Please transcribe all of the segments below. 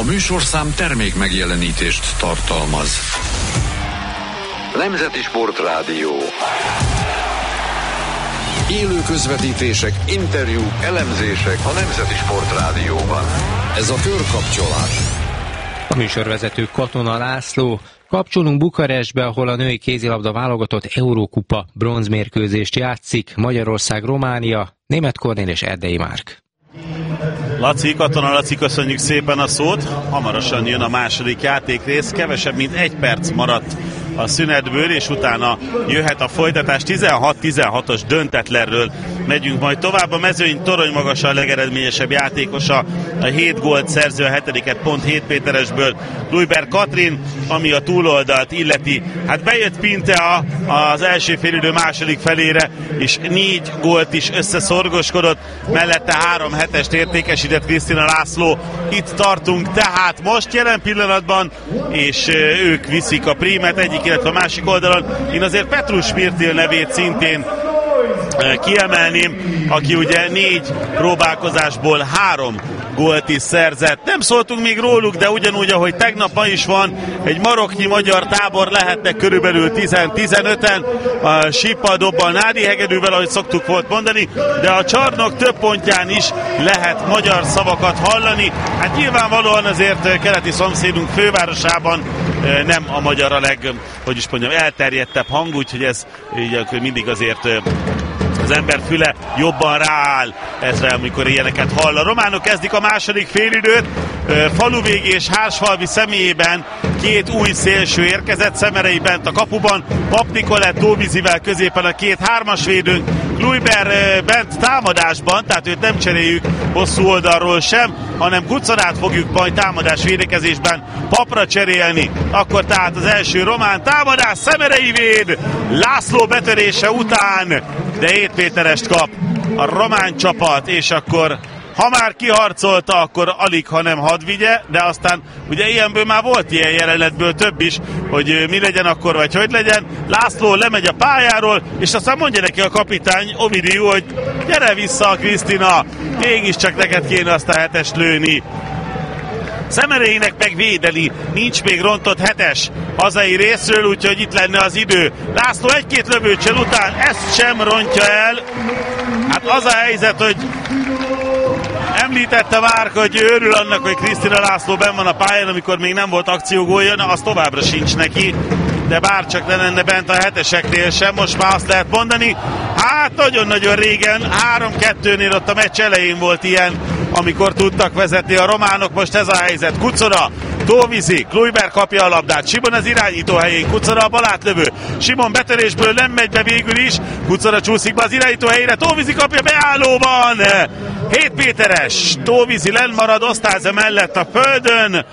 A műsorszám termék megjelenítést tartalmaz. Nemzeti Sportrádió. Élő közvetítések, interjúk, elemzések a Nemzeti Sportrádióban. Ez a Körkapcsolás. A műsorvezető Katona László. Kapcsolunk Bukarestbe, ahol a női kézilabda válogatott Eurókupa bronzmérkőzést játszik. Magyarország, Románia, Németh Kornél és Erdei Márk. Laci, Katona Laci, köszönjük szépen a szót. Hamarosan jön a második játékrész, kevesebb mint 1 perc maradt a szünetből, és utána jöhet a folytatás. 16-16-os döntetlenről megyünk majd tovább. A Mezőny Torony Magas a legeredményesebb játékosa, a 7 gólt szerző, a 7-et pont Hétpéteresből Kluiber Katrin, ami a túloldalt illeti. Hát bejött Pintea az első félidő második felére, és 4 gólt is összeszorgoskodott, mellette 3 hetest értékesített Krisztina László. Itt tartunk tehát most jelen pillanatban, és ők viszik a prímet egyik, illetve a másik oldalon. Én azért Petrus Mirtil nevét szintén kiemelném, aki ugye 4 próbálkozásból 3 gólt is szerzett. Nem szóltunk még róluk, de ugyanúgy, ahogy tegnap ma is van, egy maroknyi magyar tábor lehetnek körülbelül 10-15-en, a síppal, dobbal, nádi hegedűvel, ahogy szoktuk volt mondani, de a csarnok több pontján is lehet magyar szavakat hallani. Hát nyilvánvalóan azért keleti szomszédunk fővárosában nem a magyar a elterjedtebb hang, úgyhogy ez így mindig azért az ember füle jobban rááll ezre, amikor ilyeneket hall. A románok kezdik a második félidőt. Faluvégi és Hársfalvi személyében 2 új szélső érkezett, Szemerei bent a kapuban, Pap Nikolett Tóvízivel középen a 2 3-as védőnk, Kluiber bent támadásban, tehát őt nem cseréljük hosszú oldalról sem, hanem Kucorát fogjuk majd támadás védekezésben Papra cserélni. Akkor tehát az első román támadás, Szemerei véd, László betörése után, de Hétpéterest kap a román csapat, és akkor ha már kiharcolta, akkor alig, ha nem hadd vigye, de aztán ugye ilyenből már volt ilyen jelenetből több is, hogy mi legyen akkor, vagy hogy legyen. László lemegy a pályáról, és aztán mondja neki a kapitány, Ovidiu, hogy gyere vissza, Krisztina, mégiscsak neked kéne azt a 7-est lőni. Szemereinek meg védeli, nincs még rontott 7-es hazai részről, úgyhogy itt lenne az idő. László 1-2 lövőcsel után ezt sem rontja el. Hát az a helyzet, hogy említette már, hogy örül annak, hogy Krisztina László benn van a pályán, amikor még nem volt akciógólja, az továbbra sincs neki, de bárcsak ne lenne bent a 7-eseknél sem, most már azt lehet mondani. Hát nagyon-nagyon régen, 3-2-nél ott a meccs elején volt ilyen, amikor tudtak vezetni a románok, most ez a helyzet. Kucora, Tóvízi, Kluiber kapja a labdát, Simon az irányító helyén, Kucora a bal átlövő, Simon betörésből nem megy be végül is, Kucora csúszik be az irányító helyére, Tóvízi kapja beállóban, Hétpéteres, Tóvízi lenn marad Osztáze mellett a földön,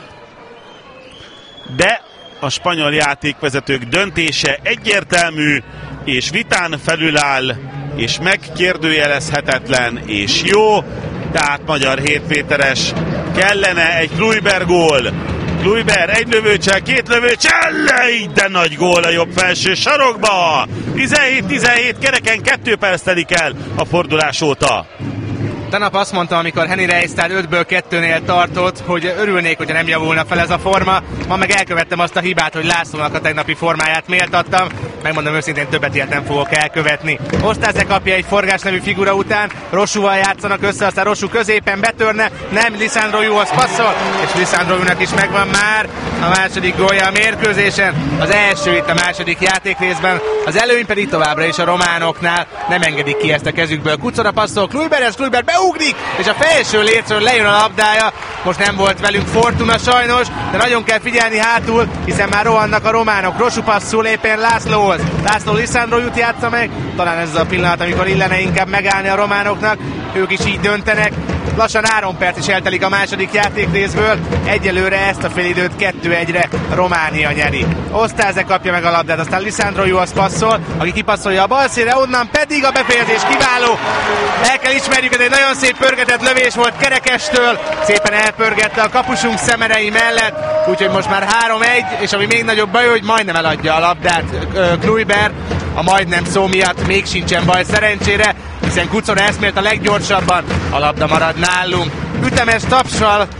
de a spanyol játékvezetők döntése egyértelmű, és vitán felüláll, és megkérdőjelezhetetlen, és jó, tehát magyar Hétpéteres, kellene egy Kluiber gól. Kluiber 1 lövőcsel, 2 lövőcsel, de nagy gól a jobb felső sarokba. 17-17, kereken 2 perc telik el a fordulás óta. Tegnap azt mondtam, amikor Henny Reistad 5-ből 2-nél tartott, hogy örülnék, hogyha nem javulna fel ez a forma. Ma meg elkövettem azt a hibát, hogy Lászlónak a tegnapi formáját méltattam. Megmondom őszintén, többet ilyet nem fogok elkövetni. Osztáze kapja egy Forgás nevű figura után, Rossúval játszanak össze, aztán Rossú középen betörne, nem, Lisandro Juhoz passzol, és Lisandro Junak is megvan már a második gólja a mérkőzésen. Az első itt a második játékrészben, az előny pedig továbbra is a románoknál, nem engedik ki ezt a kezükből. Kucora passzol Kluiberhez, Kluiber beugrik, és a felső lécről lejön a labdája. Most nem volt velünk Fortuna sajnos, de nagyon kell figyelni hátul, hiszen már rohannak a románok. Rossú passzul éppen Lászlóhoz. László Lisandro Jut játsza meg, talán ez az a pillanat, amikor illene inkább megállni a románoknak. Ők is így döntenek. Lassan 3 perc is eltelik a második játékrészből. Egyelőre ezt a félidőt 2-1-re Románia nyeri. Osztáze kapja meg a labdát, aztán Lisandro Juhoz passzol, aki kipasszolja a balszélre, onnan pedig a befejezés kiváló. El kell ismerjük, ez egy nagyon szép pörgetett lövés volt Kerekestől. Szépen elpörgette a kapusunk Szemerei mellett, úgyhogy most már 3-1, és ami még nagyobb baj, hogy majdnem eladja a labdát Kluiber. A majdnem szó miatt még sincsen baj szerencsére, hiszen Kucora eszmélt a leggyorsabban, a labda marad nálunk. Ütemes tapssal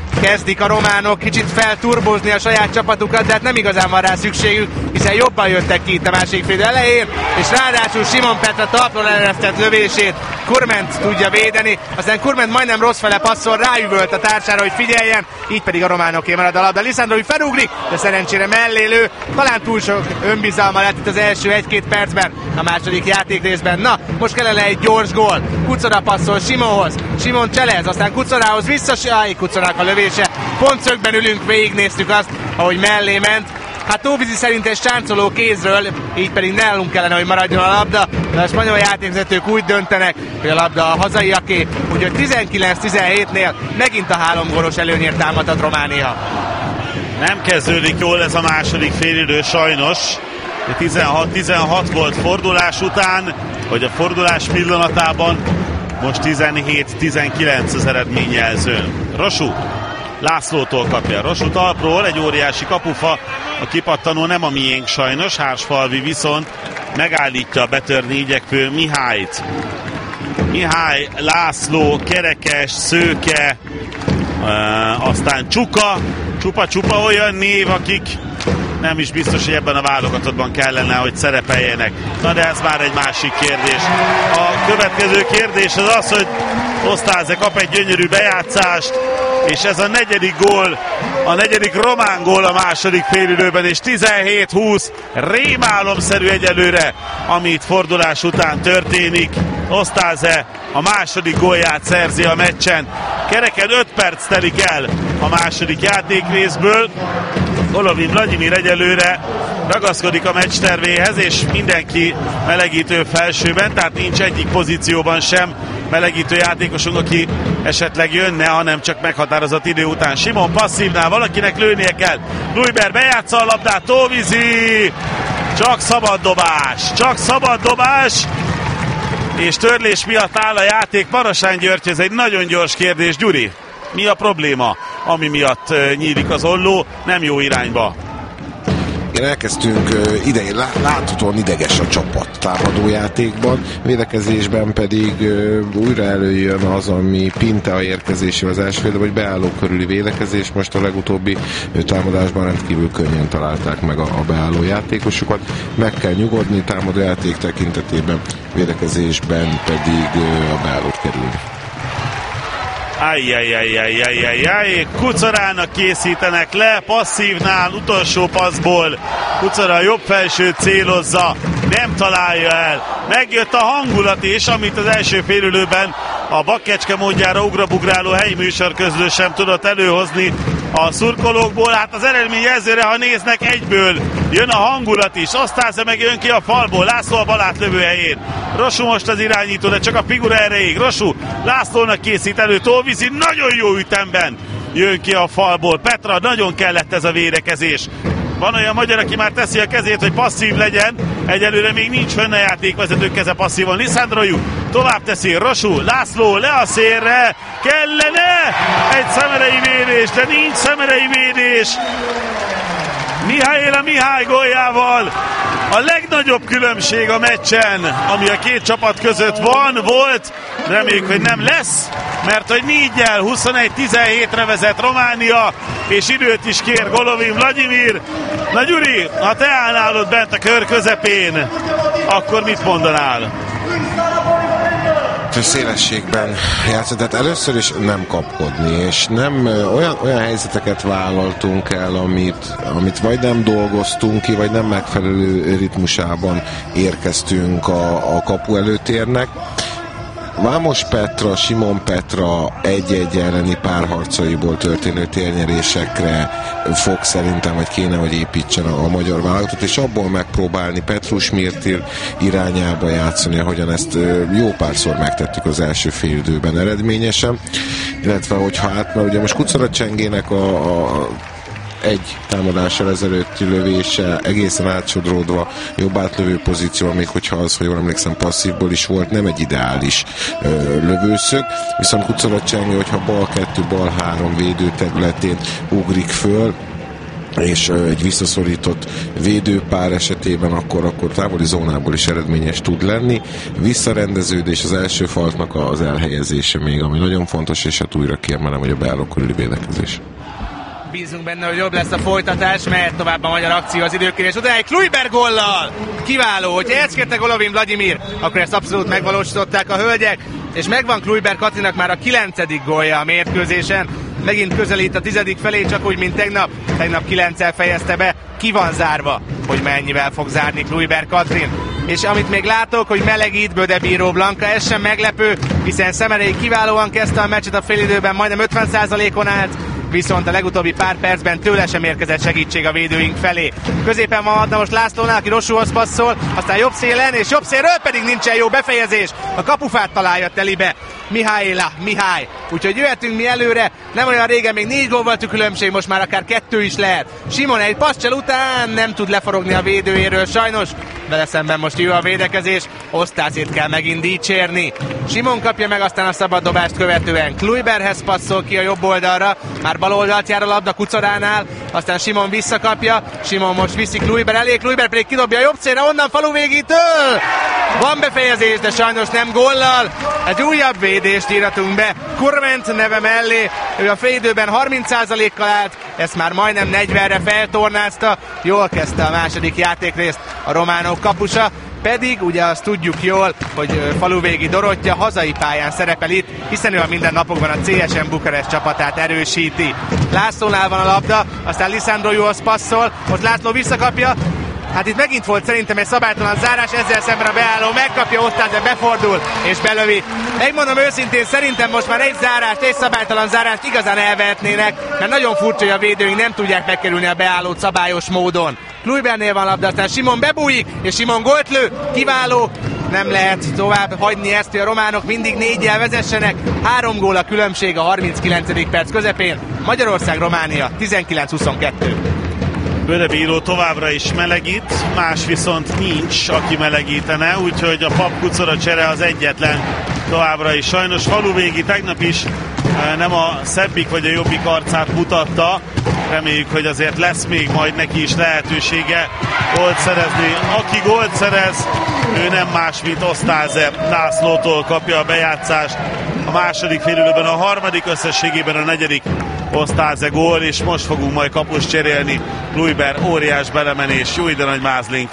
kezdik a románok kicsit felturbozni a saját csapatukat, de hát nem igazán van rá szükségük, hiszen jobban jöttek ki itt a másik fél elején, és ráadásul Simon Petra talpról eleresztett lövését Kurment tudja védeni, aztán Kurment majdnem rossz fele passzol, ráüvölt a társára, hogy figyeljen, így pedig a románoké marad a labda. Lisandrovic felugrik, de szerencsére mellé lő, talán túl sok önbizalma lett itt az első 1-2 percben, a második játékrészben. Na, most kellene egy gyors gól. Kucora passzol Simonhoz, Simon cselez, aztán Kucorához Kucorának a lövése. Pont szögben ülünk, végignéztük azt, ahogy mellé ment. Hát Tóvizi szerint egy sáncoló kézről, így pedig nálunk kellene, hogy maradjon a labda, de a spanyol játékvezetők úgy döntenek, hogy a labda a hazaiaké, úgyhogy 19-17-nél megint a 3 gólos előnyért támadhat Románia. Nem kezdődik jól ez a második félidő sajnos. 16-16 volt fordulás után, vagy a fordulás pillanatában, most 17-19 az eredményjelző. Rosú Lászlótól kapja. Rosú talpról egy óriási kapufa, a kipattanó nem a miénk sajnos, Hársfalvi viszont megállítja a betörni igyekvő Mihályt. Mihály, László, Kerekes, Szőke, aztán Csupa olyan név, akik nem is biztos, hogy ebben a válogatottban kellene, hogy szerepeljenek. Na de ez már egy másik kérdés. A következő kérdés az az, hogy Osztáze kap egy gyönyörű bejátszást, és ez a 4. gól, a 4. román gól a második félidőben, és 17-20 rémálomszerű egyelőre, amit fordulás után történik. Osztáze a második gólját szerzi a meccsen. Kereken 5 perc telik el a második játékrészből. Golovin Vladimir egyelőre ragaszkodik a meccs tervéhez, és mindenki melegítő felsőben, tehát nincs egyik pozícióban sem melegítő játékosunk, aki esetleg jönne, hanem csak meghatározott idő után. Simon passzívnál valakinek lőnie kell. Lujber bejátsza a labdát, Tóvizi! Csak szabad dobás! És törlés miatt áll a játék. Marosán György, ez egy nagyon gyors kérdés. Gyuri, mi a probléma, ami miatt nyílik az olló? Nem jó irányba. Igen, elkezdtünk láthatóan ideges a csapat támadójátékban, védekezésben pedig újra előjön az, ami Pinta érkezésével az első félidőben, vagy beálló körüli védekezés. Most a legutóbbi támadásban rendkívül könnyen találták meg a beálló játékosokat. Meg kell nyugodni támadójáték tekintetében, védekezésben pedig a beállót kerülni. Kucorának készítenek le, passzívnál, utolsó passzból Kucora jobb felsőt célozza, nem találja el. Megjött a hangulat is, amit az első félidőben a bakkecske módjára ugrabugráló helyi műsorközlő sem tudott előhozni a szurkolókból. Hát az eredményjelzőre, ha néznek, egyből jön a hangulat is. Osztáze meg jön ki a falból, László a bal átlövő helyén. Rosú most az irányító, de csak a figura erejéig. Rosú Lászlónak készít elő, Tóvizi nagyon jó ütemben jön ki a falból. Petra, nagyon kellett ez a védekezés. Van olyan magyar, aki már teszi a kezét, hogy passzív legyen. Egyelőre még nincs fönn a játékvezetők keze passzívan. Lisandrovic tovább teszi, Rosú, László le a szélre. Kellene egy szemerei védés, de nincs szemerei védés. Mihály góljával a legnagyobb különbség a meccsen, ami a két csapat között volt, reméljük, hogy nem lesz, mert hogy 4-jel 21-17-re vezet Románia, és időt is kér Golovin Vladimir. Na Gyuri, ha te állnál ott bent a kör közepén, akkor mit mondanál? Szélességben játszott, tehát először is nem kapkodni, és nem olyan helyzeteket vállaltunk el, amit vagy nem dolgoztunk ki, vagy nem megfelelő ritmusában érkeztünk a kapu előtérnek. Vámos Petra, Simon Petra 1-1 elleni párharcaiból történő térnyerésekre fog szerintem, vagy kéne, hogy építsen a magyar válogatott, és abból megpróbálni Petrus Mirtil irányába játszani, ahogyan ezt jó párszor megtettük az első félidőben eredményesen, illetve hogyha mert ugye most Kucora Csengének a egy támadással ezelőtti lövése egészen átsodródva jobb átlövő pozíció, még hogyha az, hogy jól emlékszem, passzívból is volt, nem egy ideális lövőszög, viszont Kucora Csengé, hogyha bal 2, bal 3 védő területén ugrik föl, és egy visszaszorított védőpár esetében akkor távoli zónából is eredményes tud lenni. Visszarendeződés, az első faltnak az elhelyezése még, ami nagyon fontos, és hát újra kiemelem, hogy a beálló körüli védekezés. Bízunk benne, hogy jobb lesz a folytatás, mehet tovább a magyar akció az időkérés után egy Kluiber góllal! Kiváló, hogyha ezt kérte Golovin Vladimir, akkor ezt abszolút megvalósították a hölgyek, és megvan Kluiber Katrinak már a 9. gólja a mérkőzésen, megint közelít a 10. felé, csak úgy, mint tegnap 9-el fejezte be, ki van zárva, hogy mennyivel fog zárni Kluiber Katrin. És amit még látok, hogy melegít Bödebíró Blanka, ez sem meglepő, hiszen Szemerei kiválóan kezdte a meccset a félidőben, majdnem 50%-on állt, viszont a legutóbbi pár percben tőle sem érkezett segítség a védőink felé. Középen van Adna most Lászlónál, aki Rossúhoz passzol, aztán jobb szélen, és jobb szélről pedig nincsen jó befejezés. A kapufát találja telibe Mihály. Úgyhogy jöhetünk mi előre, nem olyan régen még 4 gól volt a különbség, most már akár 2 is lehet. Simon egy passzcsel után nem tud leforogni a védőjéről sajnos, vele szemben most jó a védekezés, Osztászét kell megint dicsérni. Simon kapja meg, aztán a szabad dobást követően Kluiberhez passzol ki a jobb oldalra, már bal oldalt jár a labda Kucoránál, aztán Simon visszakapja, Simon most viszi Kluiber elé, Kluiber pedig kidobja a jobb célra, onnan falu végítől! Van befejezés, de sajnos nem góllal. Egy újabb védést írhatunk be Kurment neve mellé, ő a félidőben 30%-kal állt, ezt már majdnem 40-re feltornázta, jól kezdte a második játékrészt a románok kapusa, pedig ugye azt tudjuk jól, hogy Faluvégi Dorottya hazai pályán szerepel itt, hiszen ő a mindennapokban a CSM Bukarest csapatát erősíti. Lászlónál van a labda, aztán Lisandro Jóhoz passzol, most László visszakapja, hát itt megint volt szerintem egy szabálytalan zárás, ezzel szemben a beálló megkapja, Osztály, de befordul és belövi. Megmondom őszintén, szerintem most már egy zárást, egy szabálytalan zárást igazán elvehetnének, mert nagyon furcsa, hogy a védőink nem tudják megkerülni a beállót szabályos módon. Kluibernél van labda, aztán Simon bebújik, és Simon gólt lő, kiváló, nem lehet tovább hagyni ezt, hogy a románok mindig 4-jel vezessenek, 3 gól a különbség a 39. perc közepén, Magyarország-Románia 19-22. Bödebíró továbbra is melegít, más viszont nincs, aki melegítene, úgyhogy a Pap-Kucora csere az egyetlen továbbra is. Sajnos Faluvégi tegnap is nem a szebbik vagy a jobbik arcát mutatta, reméljük, hogy azért lesz még majd neki is lehetősége gólt szerezni. Aki gólt szerez, ő nem más, mint Osztáze Lászlótól kapja a bejátszást. A második félidőben, a harmadik, összességében a 4. Osztáze gól, és most fogunk majd kapust cserélni. Kluiber, óriás belemenés, új de nagy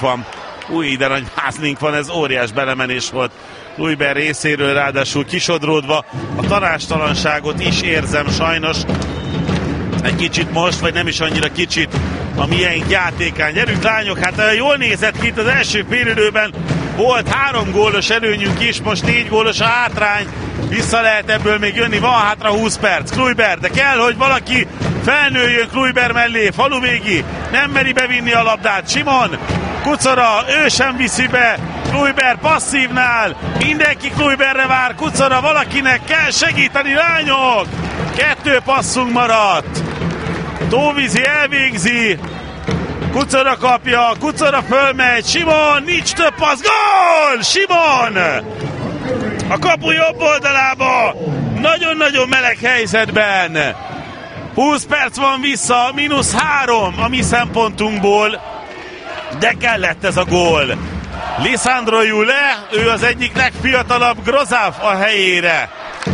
mázlink van, ez óriás belemenés volt Kluiber részéről, ráadásul kisodródva. A tanástalanságot is érzem sajnos egy kicsit most, vagy nem is annyira kicsit a miénk játékán. Gyerünk lányok, hát jól nézett ki itt az első félidőben, volt 3 gólos előnyünk is, most 4 gólos a hátrány, vissza lehet ebből még jönni, van hátra 20 perc. Kluiber, de kell, hogy valaki felnőjön Kluiber mellé, Faluvégi nem meri bevinni a labdát, Simon, Kucora, ő sem viszi be, Kluiber passzívnál, mindenki Kluiberre vár, Kucora, valakinek kell segíteni, lányok! 2 passzunk maradt, Tóvízi elvégzi, Kucora kapja, Kucora fölmegy, Simon, nincs több passz, gól! Simon! A kapu jobb oldalába, nagyon-nagyon meleg helyzetben, 20 perc van vissza, -3 a mi szempontunkból, de kellett ez a gól. Lisandro Jule, ő az egyik legfiatalabb, Grozav a helyére.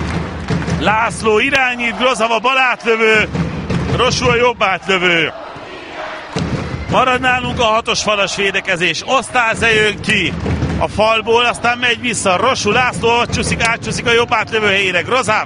László irányít, Grozav a bal átlövő, Rossú a jobb átlövő. Marad nálunk a 6-os falas védekezés. Osztáze jön ki a falból, aztán megy vissza. Rossú, László átcsúszik a jobb átlövő helyére. Grozav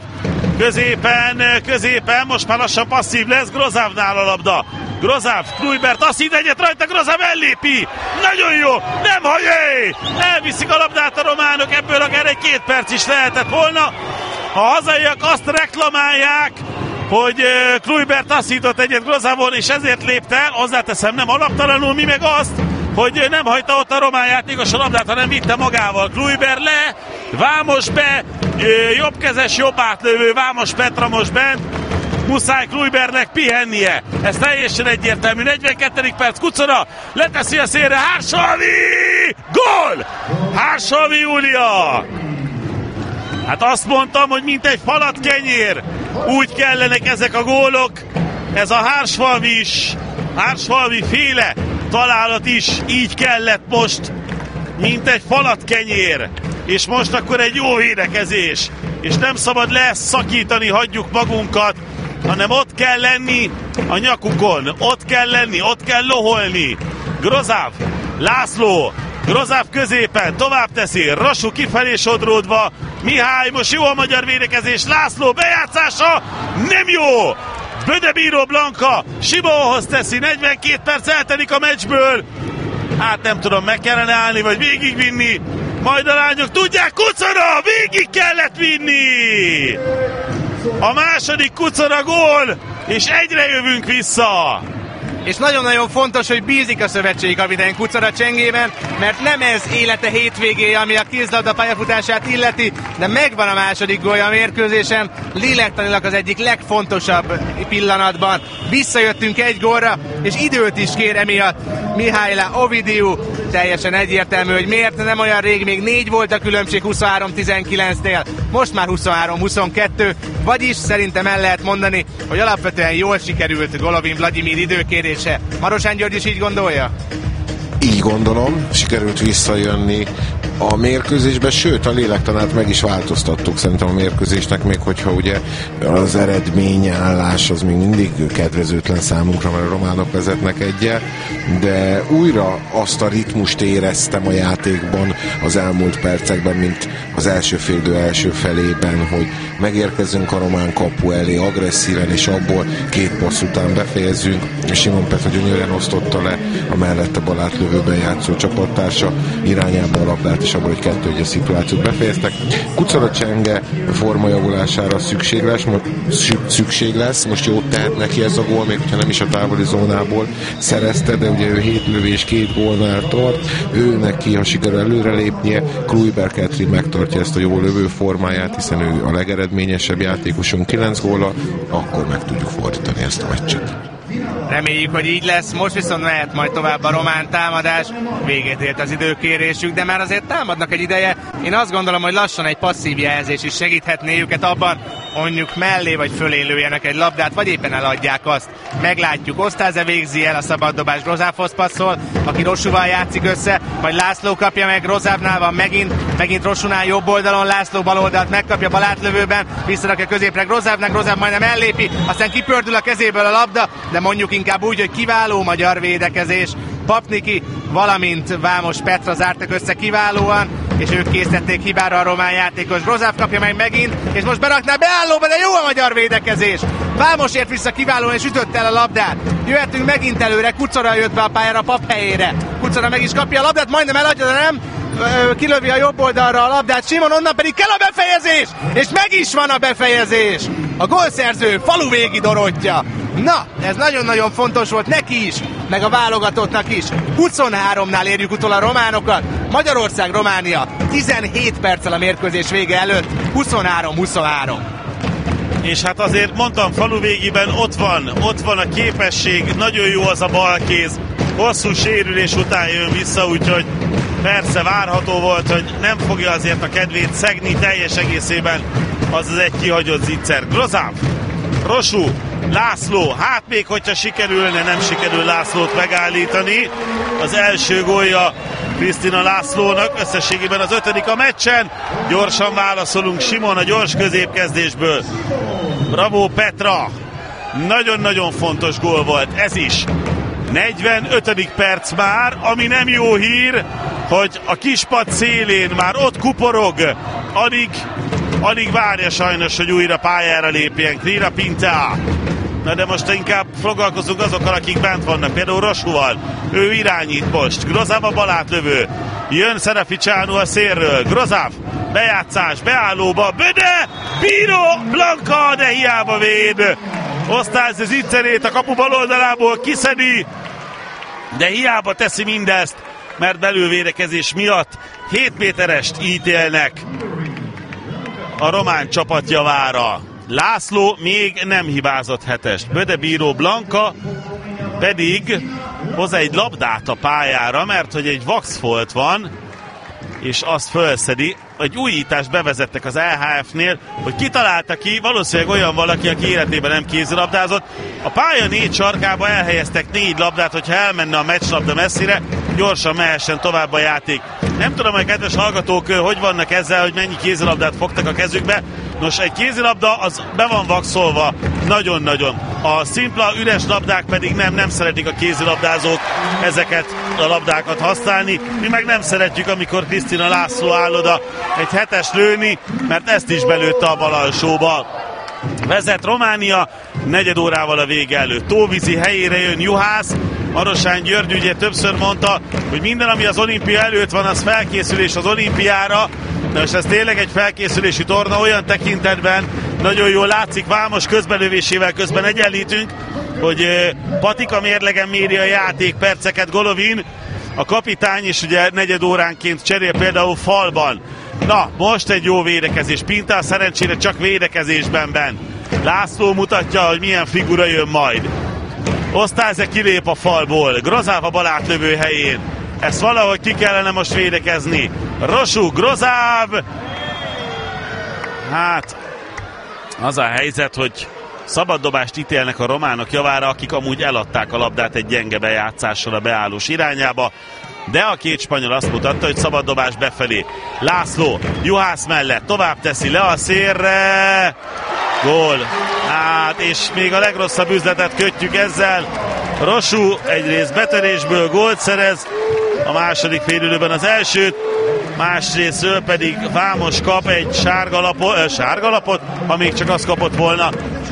középen, most már lassan passzív lesz, Grozávnál a labda. Grozav, Kluiber taszít egyet rajta, Grozav ellépi. Nagyon jó, nem hajé! Elviszik a labdát a románok, ebből akár egy 2 perc is lehetett volna. A hazaiak azt reklamálják, hogy Kluiber taszított egyet Grozavon, és ezért lépte el, hozzáteszem, nem alaptalanul, mi meg azt, hogy nem hagyta ott a román játékos a labdát, hanem vitte magával. Kluiber le, Vámos be, jobbkezes, jobb átlövő, Vámos Petra most bent, muszáj Kluibernek pihennie. Ez teljesen egyértelmű. 42. perc, Kucora leteszi a szélre, Hársalvi! Gól! Hársalvi Júlia! Hát azt mondtam, hogy mint egy falat kenyér, úgy kellenek ezek a gólok. Ez a Hársfalvi is Ársfalvi féle találat is így kellett most, mint egy falatkenyér. És most akkor egy jó védekezés. És nem szabad leszakítani, hagyjuk magunkat, hanem ott kell lenni a nyakukon. Ott kell lenni, ott kell loholni. Grozáv, László, Grozáv középen, tovább teszi, Rasu kifelé sodródva, Mihály, most jó a magyar védekezés, László bejátszása, nem jó! Bödebíró Blanka Simóhoz teszi, 42 perc eltelik a meccsből. Hát nem tudom, meg kellene állni, vagy végigvinni. Majd a lányok tudják, Kucora, végig kellett vinni! A második Kucora gól, és egyre jövünk vissza! És nagyon-nagyon fontos, hogy bízik a szövetségi kapitány Kucora csengében, mert nem ez élete hétvégéje, ami a kézilabda pályafutását illeti, de megvan a második gólja a mérkőzésen, lélektanilag az egyik legfontosabb pillanatban. Visszajöttünk egy gólra, és időt is kér emiatt Mihály Ovidiu. Teljesen egyértelmű, hogy miért nem olyan rég, még 4 volt a különbség 23-19-nél, most már 23-22, vagyis szerintem el lehet mondani, hogy alapvetően jól sikerült Golovin Vladimir időkérése. Marosán György is így gondolja? Így gondolom, sikerült visszajönni a mérkőzésbe, sőt a lélektanát meg is változtattuk szerintem a mérkőzésnek, még hogyha ugye az eredményállás az még mindig kedvezőtlen számunkra, mert a románok vezetnek egyel, de újra azt a ritmust éreztem a játékban az elmúlt percekben, mint az első félidő első felében, hogy megérkezünk a román kapu elé agresszíven, és abból 2 passz után befejezzünk. Simon Petra gyönyörűen osztotta le a mellette balátlövőben játszó csapattársa irányába a labdát, és abból egy 2-1 szituációt befejeztek. Kucora csenge formajavulására szükség lesz. Most jót tehet neki ez a gól, még hogyha nem is a távoli zónából szerezte, de ugye ő 7 lövés 2 gólnál tart. Ő neki, ha sikerül előrelépnie, Kluiber Ketrin megtartja ezt a jó lövő formáját, hiszen ő a legeredményesebb játékosunk 9 góla, akkor meg tudjuk fordítani ezt a meccset. Reméljük, hogy így lesz, most viszont mehet majd tovább a román támadás, végét ért az időkérésük, de már azért támadnak egy ideje. Én azt gondolom, hogy lassan egy passzív jelzés is segíthetné őket abban, mondjuk mellé vagy fölé lőjenek egy labdát, vagy éppen eladják azt. Meglátjuk, Osztáze végzi el a szabaddobás, Grozávhoz passzol, aki Rosuval játszik össze, majd László kapja meg, Grozávnál van megint Rosunál jobb oldalon, László bal oldalt megkapja balátlövőben, visszarakja középre Grozávnak, Grozáv majdnem ellépi, aztán kipördül a kezéből a labda, de mondjuk inkább úgy, hogy kiváló magyar védekezés. Papniki, valamint Vámos Petra zártak össze kiválóan, és ők készítették hibára a román játékos. Grozáv kapja meg megint, és most berakná beállóba, de jó a magyar védekezés. Vámos ért vissza kiválóan, és ütötte el a labdát. Jöhetünk megint előre, Kucora jött be a pályára Pap helyére. Kucora meg is kapja a labdát, majdnem eladja, de nem. Kilövi a jobb oldalra a labdát, Simon, onnan pedig kell a befejezés, és meg is van a befejezés. A gólszerző faluvégi Dorottya. Na, ez nagyon-nagyon fontos volt neki is, meg a válogatottnak is. 23-nál érjük utol a románokat. Magyarország, Románia 17 perccel a mérkőzés vége előtt, 23-23. És hát azért mondtam, faluvégiben ott van a képesség, nagyon jó az a balkéz, hosszú sérülés után jön vissza, úgyhogy persze várható volt, hogy nem fogja azért a kedvét szegni teljes egészében az egy kihagyott zicser. Grozáv, Rosu, László, hát még hogyha sikerülne, nem sikerül Lászlót megállítani. Az első gólja Krisztina Lászlónak, összességében az 5. a meccsen. Gyorsan válaszolunk Simon a gyors középkezdésből. Bravo Petra, nagyon-nagyon fontos gól volt ez is. 45. perc már, ami nem jó hír, hogy a kispad szélén már ott kuporog, alig várja sajnos, hogy újra pályára lépjen Krina Pinta. Na de most inkább foglalkozunk azokkal, akik bent vannak, például Rosuval. Ő irányít most, Grozáv a balátlövő. Jön Szeraficsánu a szélről, Grozáv, bejátszás, beállóba, Böde, Bíró, Blanka, de hiába véd. Osztáz az zicserét a kapu bal oldalából kiszedi, de hiába teszi mindezt, mert belülvédekezés miatt 7 méterest ítélnek a román csapat javára. László még nem hibázott 7-est. Böde, Bíró, Blanka pedig hoz egy labdát a pályára, mert hogy egy vaxfolt van, és azt fölszedi. egy újítást bevezettek az EHF-nél, hogy kitalálta ki, valószínűleg olyan valaki, aki életében nem kézilabdázott. A pálya 4 sarkába elhelyeztek 4 labdát, hogyha elmenne a meccslabda messzire, gyorsan mehessen tovább a játék. Nem tudom, hogy kedves hallgatók, hogy vannak ezzel, hogy mennyi kézilabdát fogtak a kezükbe. Nos, egy kézilabda az be van vaxolva nagyon-nagyon. A szimpla üres labdák pedig nem szeretik a kézilabdázók ezeket a labdákat használni. Mi meg nem szeretjük, amikor Krisztina László áll oda egy 7-es lőni, mert ezt is belőtte a bal alsóba. Vezet Románia, 4 órával a vége előtt. Tóvízi helyére jön Juhász. Marosán György ugye többször mondta, hogy minden, ami az olimpia előtt van, az felkészülés az olimpiára. Na, és ez tényleg egy felkészülési torna olyan tekintetben, nagyon jól látszik, Vámos közbelövésével közben egyenlítünk, hogy patika mérlegen méri a játékperceket Golovin, a kapitány is ugye 4 óránként cserél például falban. Na, most egy jó védekezés. Pintál szerencsére csak védekezésben benn. László mutatja, hogy milyen figura jön majd. Osztályze kilép a falból. Grozáv a bal átlövő helyén. Ezt valahogy ki kellene most védekezni. Rosu, Grozáv! Hát, az a helyzet, hogy szabaddobást ítélnek a románok javára, akik amúgy eladták a labdát egy gyenge bejátszással a beállós irányába. De a 2 spanyol azt mutatta, hogy szabaddobás befelé. László, Juhász mellett, tovább teszi le a szélre. Gól. Hát, és még a legrosszabb üzletet kötjük ezzel. Rosu egyrészt betörésből gólt szerez, a második félidőben az elsőt, másrésztről pedig Vámos kap egy sárga lapot, ha még csak azt kapott volna.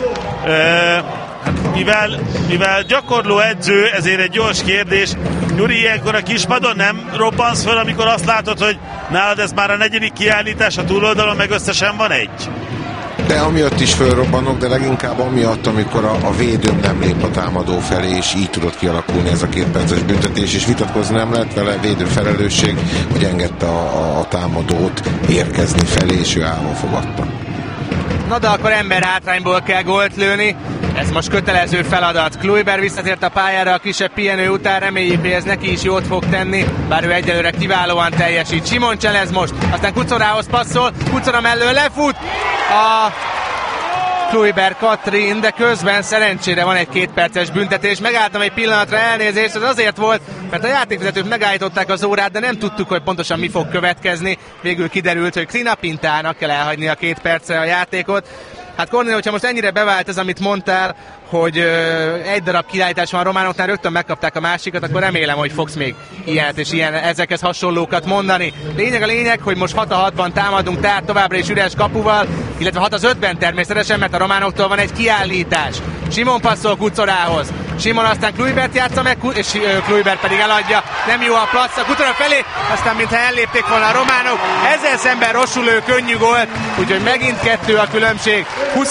Mivel gyakorló edző, ezért egy gyors kérdés. Gyuri, ilyenkor a kispadon nem robbansz föl, amikor azt látod, hogy nálad ez már a 4. kiállítás, a túloldalon meg összesen van 1? De amiatt is fölrobbanok, de leginkább amiatt, amikor a védőm nem lép a támadó felé, és így tudott kialakulni ez a 2 perces büntetés, és vitatkozni nem lehet vele, védő felelősség, hogy engedte a támadót érkezni felé, és ő állva fogadta. Na de akkor ember hátrányból kell gólt lőni, ez most kötelező feladat. Kluiber visszatért a pályára a kisebb pihenő után, reméljük, hogy ez neki is jót fog tenni, bár ő egyelőre kiválóan teljesít. Simon Cselez most, aztán Kucorához passzol, Kucora mellől lefut, a Kluiber Katrin, de közben szerencsére van egy 2 perces büntetés. Megálltam egy pillanatra, elnézést, ez azért volt, mert a játékvezetők megállították az órát, de nem tudtuk, hogy pontosan mi fog következni. Végül kiderült, hogy Krina Pintának kell elhagyni a 2 percre a játékot. Hát Kornél, hogyha most ennyire bevált ez, amit mondtál, hogy egy darab kiállítás van a románoknál, rögtön megkapták a másikat, akkor remélem, hogy fogsz még ilyet és ezekhez hasonlókat mondani. A lényeg, hogy most 6-6-ban támadunk, tehát továbbra is üres kapuval, illetve 6-5-ben természetesen, mert a románoktól van egy kiállítás. Simon passzol Kucorához. Simon aztán Kluibert játsza meg, és Kluibert pedig eladja. Nem jó a platsz a Kucora felé, aztán mintha ellépték volna a románok. Ezzel szemben Rosu lő könnyű gólt, úgyhogy megint 2 a különbség.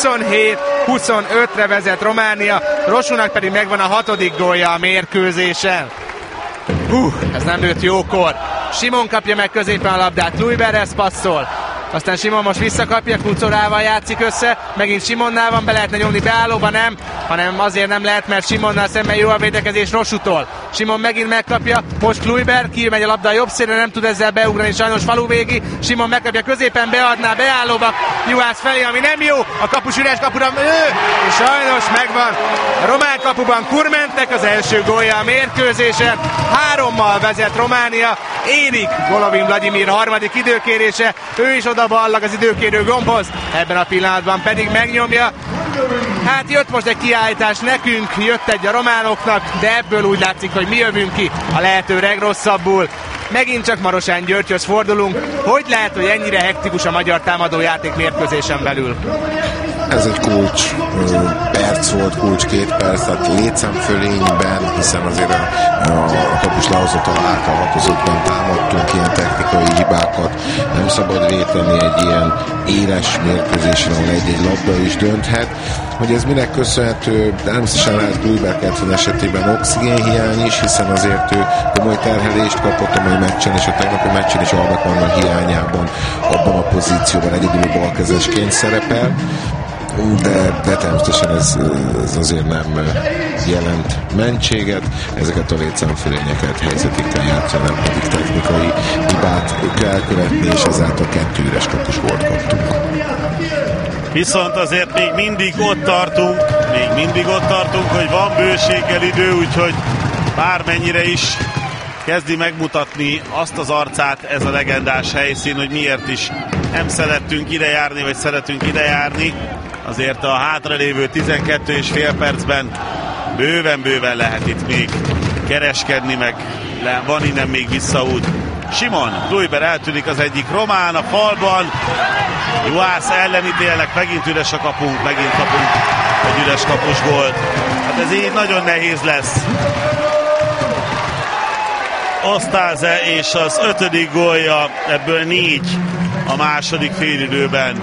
27-25-re vezet Románia, Rosunak pedig megvan a 6. gólja a mérkőzésen. Ez nem lőtt jókor. Simon kapja meg középen a labdát, Kluiberhez passzol. Aztán Simon most visszakapja, Kucorával játszik össze, megint Simonnál van, be lehetne nyomni beállóba, nem, hanem azért nem lehet, mert Simonnál szemben jó a védekezés Rosutól. Simon megint megkapja, most Kluiber, kimegy a labda a jobb szélre, nem tud ezzel beugrani, sajnos faluvégi. Simon megkapja középen, beadná beállóba, Juhász felé, ami nem jó, a kapus üres kapura, és sajnos megvan. A román kapuban Kurmentek az első gólja a mérkőzésen, 3-mal vezet Románia, érik Golovin Vladimir harmadik időkérése, ő is oda ballag az időkérő gombhoz, ebben a pillanatban pedig megnyomja. Hát jött most egy kiállítás nekünk, jött egy a románoknak, de ebből úgy látszik, hogy mi jövünk ki a lehető legrosszabbul. Megint csak Marosán Györgyhöz fordulunk. Hogy lehet, hogy ennyire hektikus a magyar támadójáték mérkőzésen belül? Ez egy kulcs perc volt, kulcs 2 perc, tehát létszámfölényben, hiszen azért a kapus lehozatal által 6-5-ben támadtunk ilyen technikai hibákat. Nem szabad véteni egy ilyen éles mérkőzésre, ahol egy labda is dönthet. Hogy ez minek köszönhető, természetesen lehet Kluiber 90 esetében oxigénhiány is, hiszen azért ő komoly terhelést kapott a mai meccsen, és a tegnapi meccsen is Albert Manna hiányában abban a pozícióban egyedül balkezesként szerepel. de természetesen ez azért nem jelent mentséget, ezeket a létszámfölényeket helyzetig kell játszani, nem pedig technikai hibát kell követni, és ezáltal 2 üres kapus gólt kaptunk. Viszont azért még mindig ott tartunk, hogy van bőséggel idő, úgyhogy bármennyire is kezdi megmutatni azt az arcát ez a legendás helyszín, hogy miért is nem szerettünk idejárni, vagy szeretünk idejárni. Azért a hátralévő 12,5 percben bőven lehet itt még kereskedni, meg van innen még visszaút. Simon, Kluiber eltűnik az egyik román a falban. Juhász ellen ítélnek, megint üres a kapunk, megint kapunk egy üres kapus gólt. Hát ez így nagyon nehéz lesz. Osztáze és az 5. gólja, ebből 4 a második félidőben.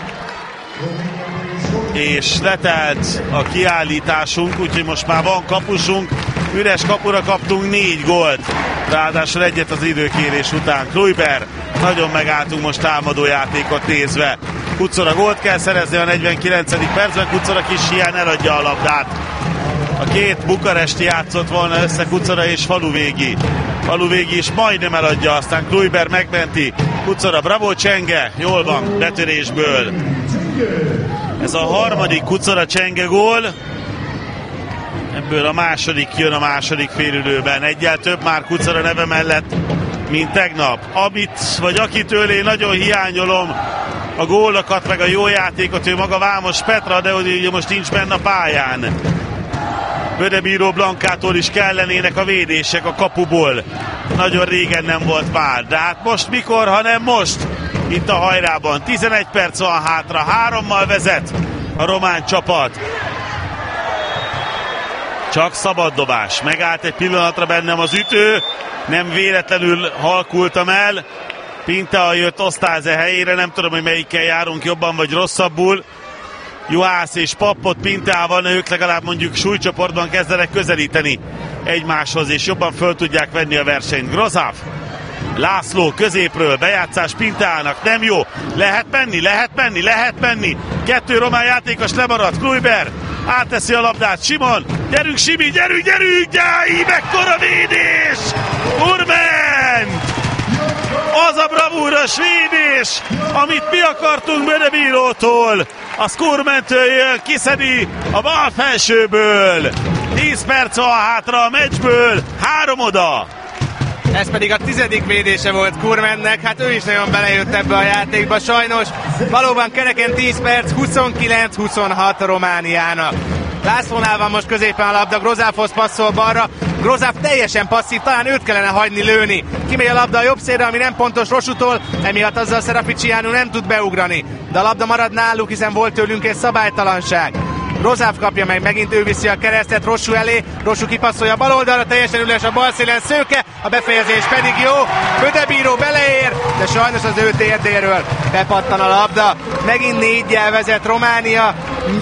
És letelt a kiállításunk, úgyhogy most már van kapusunk. Üres kapura kaptunk 4 gólt. Ráadásul egyet az időkérés után. Kluiber, nagyon megálltunk most támadójátékot nézve. Kucora gólt kell szerezni a 49. percben, Kucora kis hiány eladja a labdát. A 2 bukaresti játszott volna össze, Kucora és Faluvégi. Faluvégi is majdnem eladja, aztán Kluiber megmenti. Kucora, bravo, csenge, jól van, betörésből. Ez a 3. Kucora csenge gól. Ebből a második jön a második félidőben. Egyel több már Kucora neve mellett, mint tegnap. Akitől én nagyon hiányolom a gólokat, meg a jó játékot, ő maga Vámos Petra, de ugye most nincs benne a pályán. Bödebíró Blankától is kellenének a védések a kapuból. Nagyon régen nem volt már, de hát most mikor, ha nem most? Itt a hajrában. 11 perc van hátra, 3-mal vezet a román csapat. Csak szabad dobás. Megállt egy pillanatra bennem az ütő. Nem véletlenül halkultam el. Pinta jött Osztáze helyére. Nem tudom, hogy melyikkel járunk jobban vagy rosszabbul. Juhász és Pappot Pintával, ők legalább mondjuk súlycsoportban kezdenek közelíteni egymáshoz, és jobban föl tudják venni a versenyt. Grozáv, László középről, bejátszás Pintának, nem jó. Lehet menni. 2 román játékos lemaradt, Kluiber átteszi a labdát, Simon, gyerünk Simi, gyerünk, gyáj, mekkora védés! Urment! Az a bravúros védés, amit mi akartunk Bödebírótól, a Skurmentől jön, kiszedi a bal felsőből. 10 perc van hátra a meccsből, 3 oda. Ez pedig a 10. védése volt Kurmennek, hát ő is nagyon belejött ebbe a játékba sajnos. Valóban kereken 10 perc, 29-26 Romániának. Lászlónál van most középen a labda, Grozávhoz passzol balra. Grozáv teljesen passzív, talán őt kellene hagyni lőni. Kimegy a labda a jobb szélre, ami nem pontos Rosutól, emiatt azzal Szeraficsiánú nem tud beugrani. De a labda marad náluk, hiszen volt tőlünk egy szabálytalanság. Grozáv kapja meg, megint ő viszi a keresztet Rosu elé, Rosu kipasszolja a bal oldalra, teljesen üles a bal szélen Szőke, a befejezés pedig jó, Bödebíró beleér, de sajnos az ő térdéről bepattan a labda, megint 4-jel vezet Románia,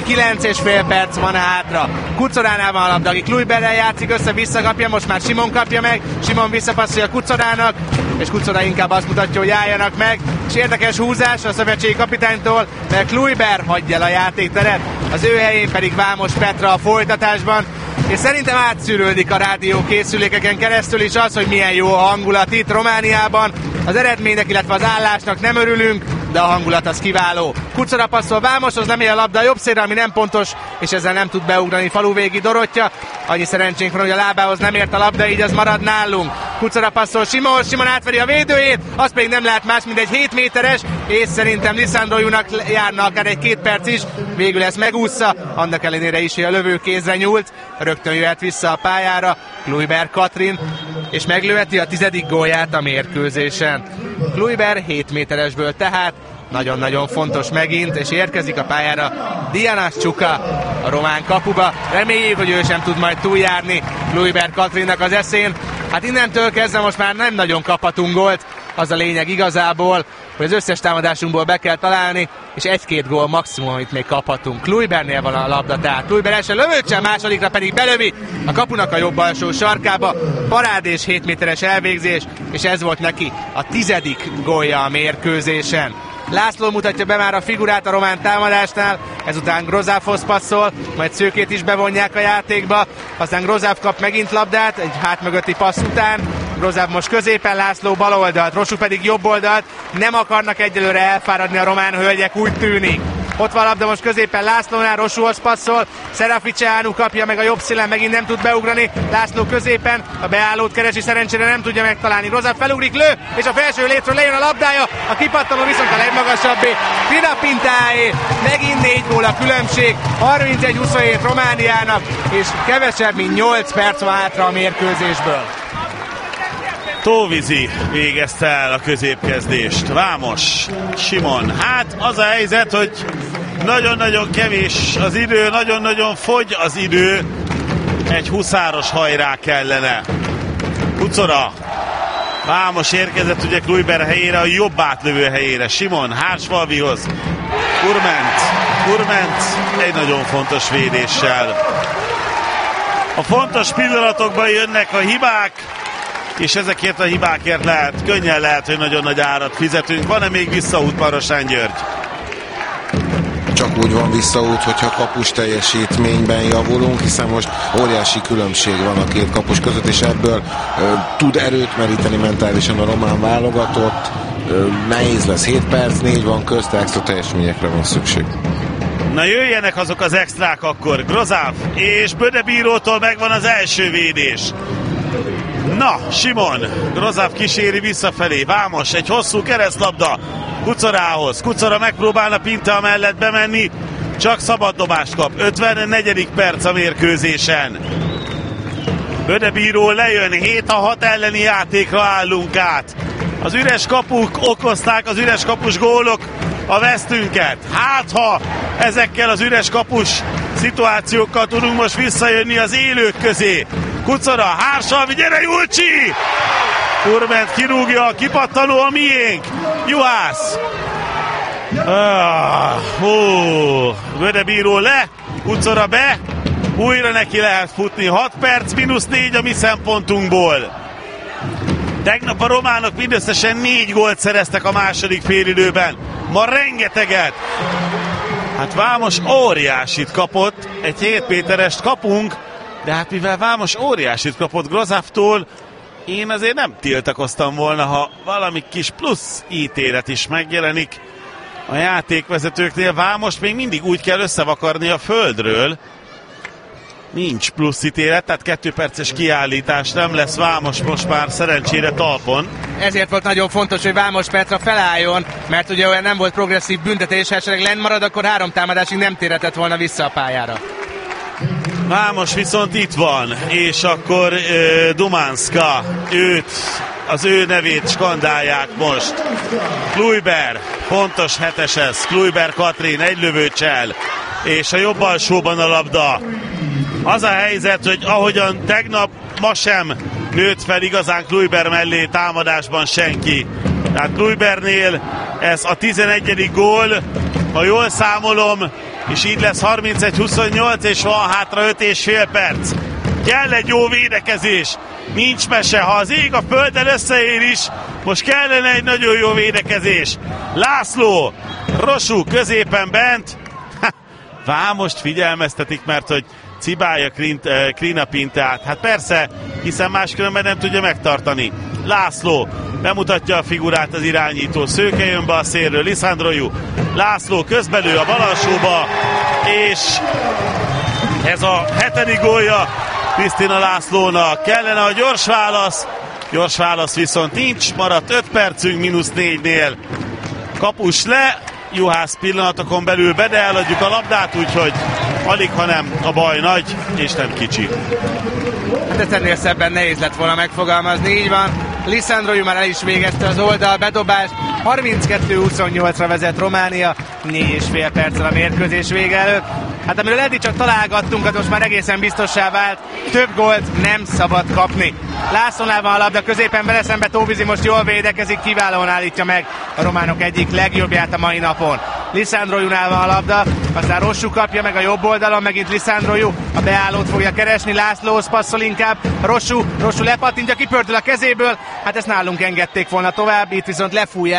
9,5 perc van hátra. Kucoránál van a labda, aki Kluiberrel játszik, össze-vissza kapja, most már Simon kapja meg, Simon visszapasszolja Kucorának, és Kucora inkább azt mutatja, hogy álljanak meg, és érdekes húzás a szövetségi kapitánytól, mert Kluiber hagyja el a játékteret, az ő helyén pedig Vámos Petra a folytatásban, és szerintem átszűrődik a rádió készülékeken keresztül is az, hogy milyen jó a hangulat itt Romániában. Az eredménynek, illetve az állásnak nem örülünk, de a hangulat az kiváló. Kucora passzol Vámoshoz, lemegy a labda a jobb szélre, ami nem pontos, és ezzel nem tud beugrani Faluvégi Dorottya. Annyi szerencsénk van, hogy a lábához nem ért a labda, így az marad nálunk. Kucora passzol Simon átveri a védőjét, az pedig nem lehet más, mint egy 7 méteres, és szerintem Liszandrojunak járna akár egy 2 perc is, végül ezt megúszza, annak ellenére is, hogy a lövő kézre nyúlt, rögtön jöhet vissza a pályára Kluiber Katrin, és meglőheti a 10. gólját a mérkőzésen. Kluiber 7 méteresből tehát nagyon-nagyon fontos megint, és érkezik a pályára Diana Csuka a román kapuba. Reméljük, hogy ő sem tud majd túljárni Kluiber Katrinnak az eszén. Hát innentől kezdve most már nem nagyon kaphatunk gólt, az a lényeg igazából, hogy az összes támadásunkból be kell találni, és 1-2 gól maximum, amit még kaphatunk. Kluibernél van a labda, tehát Kluiber első lövőt sem, másodikra pedig belövi a kapunak a jobb alsó sarkába. Parádés 7 méteres elvégzés, és ez volt neki a 10. gólja a mérkőzésen. László mutatja be már a figurát a román támadásnál, ezután Grozávhoz passzol, majd Szőkét is bevonják a játékba, aztán Grozáv kap megint labdát, egy hátmögötti passz után, Grozáv most középen, László bal oldalt, Rosu pedig jobb oldalt, nem akarnak egyelőre elfáradni a román hölgyek, úgy tűnik. Ott van labda most középen Lászlónál, Rosuhoz passzol, Seraficeanu kapja meg a jobb szílen, megint nem tud beugrani, László középen, a beállót keresi, szerencsére nem tudja megtalálni, Grozáv felugrik, lő, és a felső létről lejön a labdája, a kipattanó viszont a legmagasabbé, Krina Pintáé, megint 4 gól a különbség, 31-27 Romániának, és kevesebb, mint 8 perc van hátra a mérkőzésből. Tóvizi végezte el a középkezdést. Vámos, Simon. Hát az a helyzet, hogy nagyon-nagyon kevés az idő, nagyon-nagyon fogy az idő. Egy huszáros hajrá kellene. Kucora. Vámos érkezett ugye Kluiber helyére, a jobb átlövő helyére. Simon, Hársfalvihoz. Kurment egy nagyon fontos védéssel. A fontos pillanatokban jönnek a hibák, és ezekért a hibákért könnyen lehet, hogy nagyon nagy árat fizetünk. Van-e még visszaút Marosán György? Csak úgy van visszaút, hogyha kapus teljesítményben javulunk, hiszen most óriási különbség van a két kapus között, és ebből tud erőt meríteni mentálisan a román válogatott. Nehéz lesz, 7 perc, 4 van közt, extra teljesményekre van szükség. Na jöjjenek azok az extrák akkor. Grozáv és Bödebírótól megvan az első védés. Na, Simon, Grozáv kíséri visszafelé, Vámos, egy hosszú keresztlabda Kucorához, Kucora megpróbálna Pinta mellett bemenni, csak szabaddobást kap, 54. perc a mérkőzésen. Bödebíró lejön, 7-6 elleni játékra állunk át. Az üres kapuk okozták, az üres kapus gólok a vesztünket. Hát ha ezekkel az üres kapus szituációkkal tudunk most visszajönni az élők közé. Kucora, Hársalvi, gyere Julcsi! Kurment kirúgja, a kipattanó a miénk. Juhász. Bödebíró le, Kucora be, újra neki lehet futni. 6 perc, -4 a mi szempontunkból. Tegnap a románok mindösszesen 4 gólt szereztek a második félidőben. Ma rengeteget. Hát Vámos óriásit kapott, egy 7 méterest kapunk, de hát mivel Vámos óriásit kapott Grozávtól, én azért nem tiltakoztam volna, ha valami kis plusz ítélet is megjelenik a játékvezetőknél. Vámost még mindig úgy kell összevakarni a földről. Nincs plusz ítélet, tehát 2 perces kiállítás nem lesz. Vámos most már szerencsére talpon. Ezért volt nagyon fontos, hogy Vámos Petra felálljon, mert ugye olyan nem volt progresszív büntetés, ha esetleg lenn marad, akkor 3 támadásig nem térhetett volna vissza a pályára. Vámos viszont itt van, és akkor Dumánszka, az ő nevét skandálják most. Kluiber, pontos 7-es ez, Kluiber Katrin, egy lövőcsel, és a jobb alsóban a labda. Az a helyzet, hogy ahogyan tegnap, ma sem nőtt fel igazán Kluiber mellé támadásban senki. Tehát Kluibernél ez a 11. gól, ha jól számolom, és így lesz 31-28, és van hátra 5,5 perc. Kell egy jó védekezés, nincs mese, ha az ég a földdel összeér is, most kellene egy nagyon jó védekezés. László, Rosu középen bent, Vámost figyelmeztetik, mert hogy cibálja Krina Pintát. Hát persze, hiszen máskülönben nem tudja megtartani. László bemutatja a figurát az irányító, Szőke jön be a szélről, Lisandroiu, László közbelő a bal alsóba, és ez a 7. gólja Krisztina Lászlónak. Kellene a gyors válasz viszont nincs, maradt 5 percünk -4-nél. Kapus le, Juhász pillanatokon belül be, de eladjuk a labdát, úgyhogy alig, hanem a baj nagy, és nem kicsi. Hát ennél szebben nehéz lett volna megfogalmazni, így van. Lisandroiu már el is végezte az oldal bedobást, 32-28-ra vezet Románia, 4,5 perccel a mérkőzés vége előtt. Hát amiről eddig csak találgattunk, az most már egészen biztossá vált, több gólt nem szabad kapni. Lászlónál van a labda, középen beleszembe, Tóvizi most jól védekezik, kiválóan állítja meg a románok egyik legjobbját a mai napon. Lisandroiunál van a labda, aztán Rosu kapja meg a jobb oldalon, megint Lisandroiu a beállót fogja keresni, Lászlóhoz passzol inkább, Rosu lepattintja, kipördül a kezéből, hát ezt nálunk engedték volna tovább, itt viszont lefújják,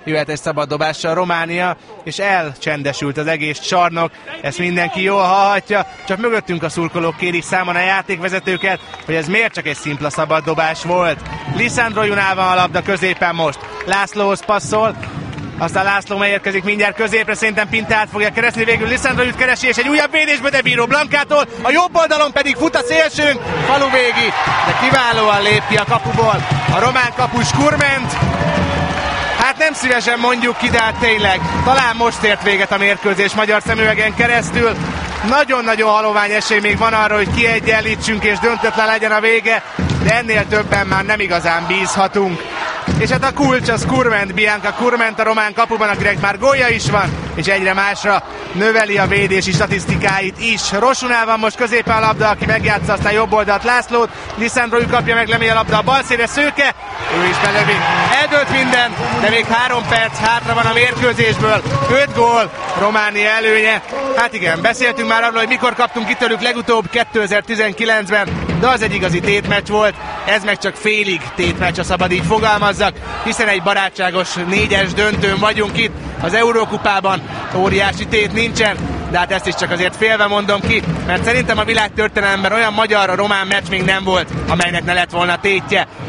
jöhet egy szabad dobással Románia, és elcsendesült az egész csarnok, ezt mindenki jól hallhatja, csak mögöttünk a szurkolók kérik számon a játékvezetőket, hogy ez miért csak egy szimpla szabad dobás volt. Lisandro Junál van a labda középen most, Lászlóhoz passzol, aztán László megérkezik mindjárt középre, szerintem Pintát fogja keresni, végül Lisandro Jut keresi, és egy újabb védésbe de bíró Blankától, a jobb oldalon pedig fut a szélsőnk, faluvégi, de kiválóan lép ki a kapuból a román kapus Kurment. Hát nem szívesen mondjuk ki, de hát tényleg, talán most ért véget a mérkőzés magyar szemüvegen keresztül. Nagyon-nagyon halovány esély még van arra, hogy kiegyenlítsünk és döntetlen legyen a vége, de ennél többen már nem igazán bízhatunk. És hát a kulcs az Kurment, Bianca Kurment a román kapuban, akinek már gólja is van, és egyre másra növeli a védési statisztikáit is. Rosunál van most középen a labda, aki megjátsza aztán jobb oldalt Lászlót, Lisandro kapja meg, lemegy a labda a bal szélre, Szőke, ő is belövi. Eldőlt minden, de még 3 perc hátra van a mérkőzésből, 5 gól, Románia előnye. Hát igen, beszéltünk már arról, hogy mikor kaptunk itt tőlük legutóbb 2019-ben, de az egy igazi tétmeccs volt, ez meg csak félig tétmeccs, ha szabad így fogalmazzak, hiszen egy barátságos 4-es döntőn vagyunk itt, az Eurókupában óriási tét nincsen, de hát ezt is csak azért félve mondom ki, mert szerintem a világtörténelemben olyan magyar-román meccs még nem volt, amelynek ne lett volna tétje.